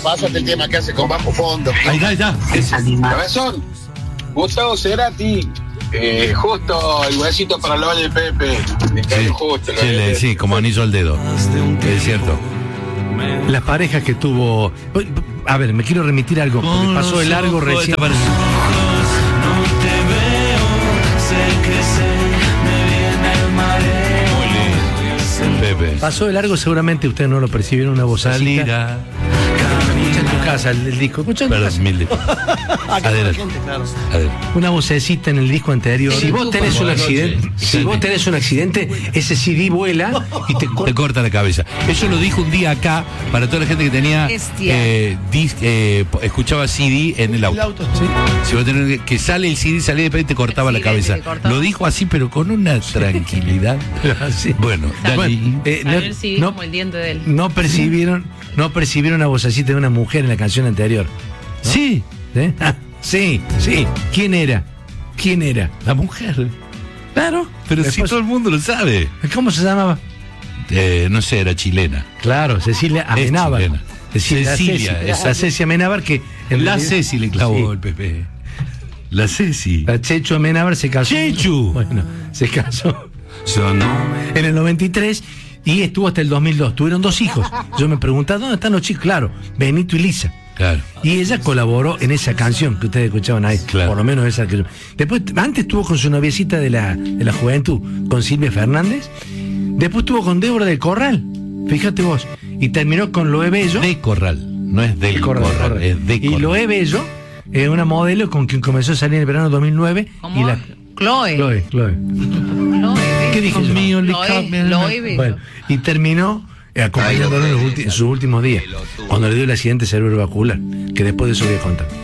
pásate el tema que hace con bajo fondo. Ahí está. Cabezón, Gustavo Cerati, justo el huesito para el del Pepe. Justo, Sí, como anillo al dedo. Es cierto. Las parejas que tuvo. A ver, me quiero remitir a algo. Porque pasó de largo recién. Pepe. Pasó de largo, seguramente ustedes no lo percibieron, una vocecita. Escucha en tu casa el disco. Escucha en tu casa. Adelante. Una vocecita en el disco anterior. Si vos tenés un accidente, ese CD vuela y te corta la cabeza. Eso lo dijo un día acá para toda la gente que tenía escuchaba CD en el auto. ¿Sí? Si vos tenés que sale el CD, salía después y te cortaba la cabeza. Lo dijo así, pero con una tranquilidad. Sí. Bueno, no, como el diente de él. No percibieron una vocecita de una mujer en la canción anterior, ¿no? Sí. Sí. ¿Quién era? La mujer. Claro. Pero si todo el mundo lo sabe. ¿Cómo se llamaba? No sé, era chilena. Claro, Cecilia Amenábar. Cecilia Amenábar, que la Ceci le clavó el Pepe. La Ceci. La Chechu Amenábar se casó. ¡Chechu! Bueno, se casó en el 93 y estuvo hasta el 2002. Tuvieron 2 hijos. Yo me preguntaba, ¿dónde están los chicos? Claro, Benito y Lisa. Claro. Y ella colaboró en esa canción que ustedes escuchaban ahí. Claro. Por lo menos esa que yo. Después, antes estuvo con su noviecita de la juventud, con Silvia Fernández. Después estuvo con Débora del Corral. Fíjate vos. Y terminó con Loé Bello. De Corral. No es del Corral. Es de Corral. Y Loé Bello es una modelo con quien comenzó a salir en el verano 2009. ¿Cómo? Y la Chloe. ¿Qué dije yo? Mío, Chloe. Bueno, y terminó acompañándolo en sus últimos días, cuando le dio el accidente cerebrovascular, que después de eso voy a contar.